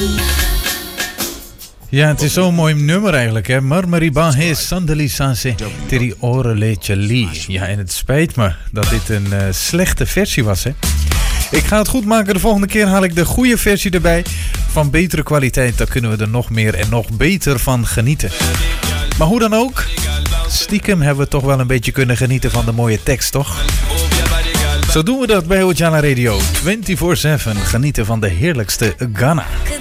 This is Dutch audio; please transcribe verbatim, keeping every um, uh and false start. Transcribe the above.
Ja, het is zo'n mooi nummer eigenlijk, hè. Marmariba he sandali sanse teri orele chali. Ja, en het spijt me dat dit een uh, slechte versie was, hè. Ik ga het goed maken. De volgende keer haal ik de goede versie erbij. Van betere kwaliteit, daar kunnen we er nog meer en nog beter van genieten. Maar hoe dan ook, stiekem hebben we toch wel een beetje kunnen genieten van de mooie tekst, toch? Zo doen we dat bij Ojala Radio. vierentwintig zeven genieten van de heerlijkste Ghana.